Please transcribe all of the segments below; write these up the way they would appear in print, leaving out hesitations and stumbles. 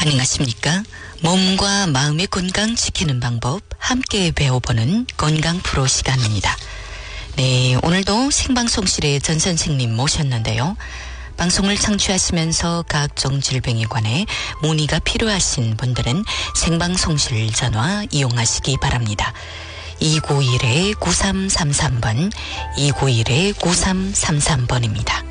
안녕하십니까? 몸과 마음의 건강 지키는 방법 함께 배워보는 건강 프로 시간입니다. 네, 오늘도 생방송실에 전 선생님 모셨는데요. 방송을 청취하시면서 각종 질병에 관해 문의가 필요하신 분들은 생방송실 전화 이용하시기 바랍니다. 291-9333번, 291-9333번입니다.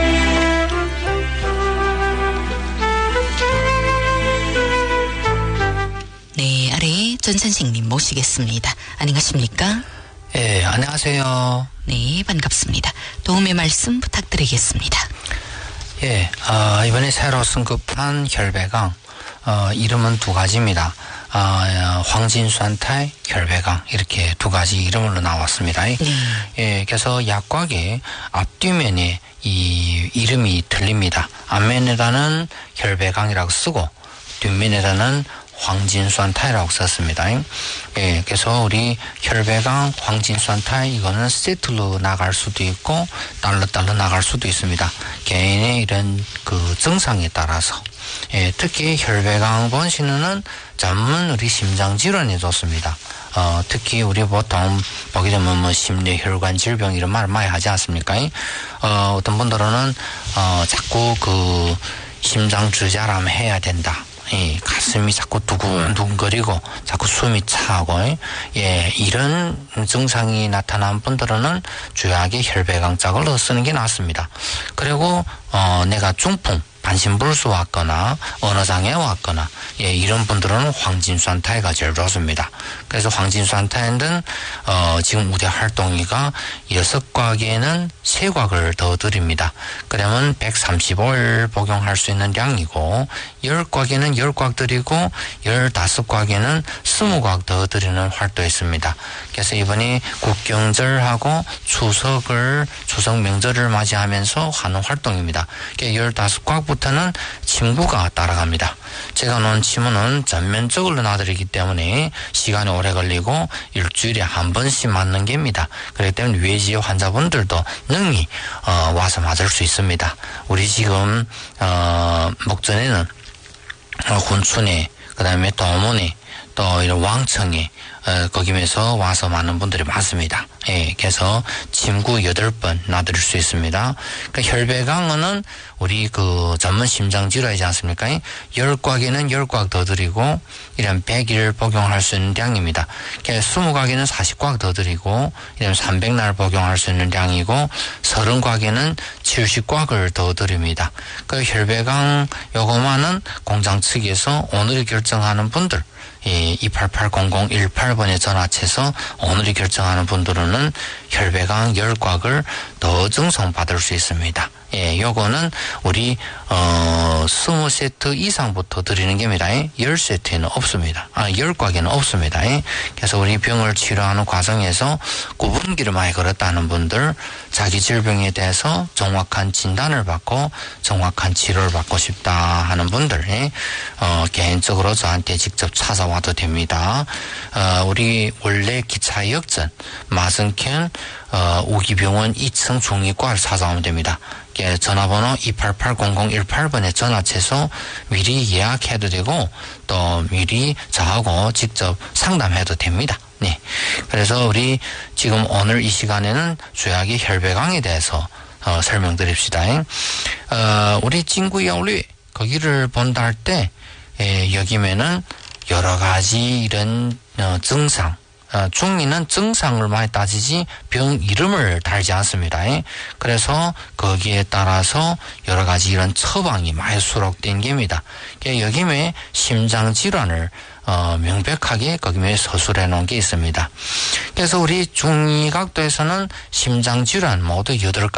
네, 아래 전 선생님 모시겠습니다. 안녕하십니까? 예, 안녕하세요. 네, 반갑습니다. 도움의 말씀 부탁드리겠습니다. 예, 이번에 새로 승급한 혈배강, 이름은 두 가지입니다. 황진수한테 혈배강, 이렇게 두 가지 이름으로 나왔습니다. 예, 그래서 약곽의 앞뒤면에 이 이름이 틀립니다. 앞면에다는 혈배강이라고 쓰고, 뒷면에다는 황진수한타이라고 썼습니다. 예, 그래서 우리 혈배강, 황진수한타이 이거는 세트로 나갈 수도 있고 딸로 나갈 수도 있습니다. 개인의 이런 그 증상에 따라서. 예, 특히 혈배강 번신은 전문 우리 심장 질환에 좋습니다. 특히 우리 보통 보게 되면 뭐 심뇌혈관 질병 이런 말을 많이 하지 않습니까? 어떤 분들은 자꾸 그 심장 주자람 해야 된다. 예, 가슴이 자꾸 두근두근거리고 자꾸 숨이 차고, 예, 이런 증상이 나타난 분들은 주요하게 혈배강짝을 쓰는 게 낫습니다. 그리고 내가 중풍, 반신불수 왔거나 언어장애 왔거나, 예, 이런 분들은 황진수한타이가 제일 좋습니다. 그래서 황진수한타이는 지금 우리 활동이가 6곽에는 3곽을 더 드립니다. 그러면 135일 복용할 수 있는 양이고, 10곽에는 10곽 드리고 15곽에는 20곽 더 드리는 활동이 있습니다. 그래서 이번에 국경절하고 추석 명절을 맞이하면서 하는 활동입니다. 15곽부터는 침구가 따라갑니다. 제가 놓은 침은 전면적으로 놔드리기 때문에 시간이 오래 걸리고 일주일에 한 번씩 맞는 게입니다. 그렇기 때문에 외지 환자분들도 능히 와서 맞을 수 있습니다. 우리 지금 목전에는 군춘에, 그 다음에 도문에, 또 이런 왕청에, 거기면서 와서 많은 분들이 많습니다. 예, 그래서 침구 8번 놔드릴 수 있습니다. 그러니까 혈배강은 우리 그 전문 심장질환이지 않습니까? 10곽에는 10곽 더 드리고, 이런 100일 복용할 수 있는 양입니다. 그래서 20곽에는 40곽 더 드리고, 이런 300날 복용할 수 있는 양이고, 30곽에는 70곽을 더 드립니다. 그 혈배강 요거만은 공장 측에서 오늘 결정하는 분들, 2880018번에 전화해서 오늘이 결정하는 분들은 혈배강 10곽을 더 증송받을 수 있습니다. 예, 요거는 우리 20세트 이상부터 드리는 겁니다. 10세트에는 없습니다. 10곽에는 없습니다. 그래서 우리 병을 치료하는 과정에서 구분기를 많이 걸었다는 분들, 자기 질병에 대해서 정확한 진단을 받고 정확한 치료를 받고 싶다 하는 분들, 개인적으로 저한테 직접 찾아와도 됩니다. 우리 원래 기차역전 마승캔 우기병원 2층 중위과를 찾아오면 됩니다. 전화번호 2880018번에 전화해서 미리 예약해도 되고 또 미리 저하고 직접 상담해도 됩니다. 네. 그래서 우리 지금 오늘 이 시간에는 주요하게 혈배강에 대해서 설명드립시다. 우리 찡구야울리 거기를 본다 할 때 여기면은 여러 가지 이런 증상, 중리는 증상을 많이 따지지 병 이름을 달지 않습니다. 그래서 거기에 따라서 여러 가지 이런 처방이 많이 수록된 겁니다. 여기에 심장질환을 명백하게 거기에 서술해 놓은 게 있습니다. 그래서 우리 중의각도에서는 심장질환 모두 8가지